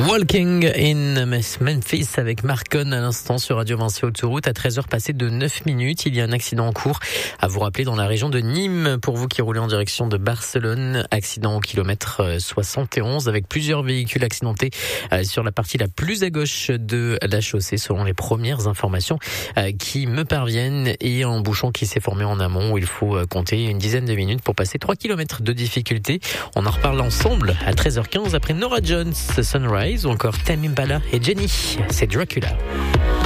Walking in Memphis avec Marcon à l'instant sur Radio Vinci Autoroute à 13h passé de 9 minutes. Il y a un accident en cours à vous rappeler dans la région de Nîmes pour vous qui roulez en direction de Barcelone. Accident au kilomètre 71 avec plusieurs véhicules accidentés sur la partie la plus à gauche de la chaussée selon les premières informations qui me parviennent, et un bouchon qui s'est formé en amont où il faut compter une dizaine de minutes pour passer 3 km de difficulté. On en reparle ensemble à 13h15 après Norah Jones, Sunrise ou encore Tame Impala et Jenny. C'est Dracula.